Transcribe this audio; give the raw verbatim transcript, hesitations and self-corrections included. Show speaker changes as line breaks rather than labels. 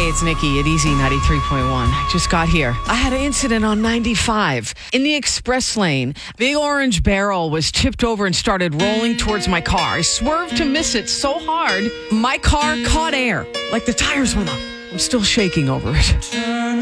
Hey, it's Nikki at Easy ninety-three point one. I just got here. I had an incident on ninety-five. In the express lane, big orange barrel was tipped over and started rolling towards my car. I swerved to miss it so hard, my car caught air, like the tires went up. I'm still shaking over it.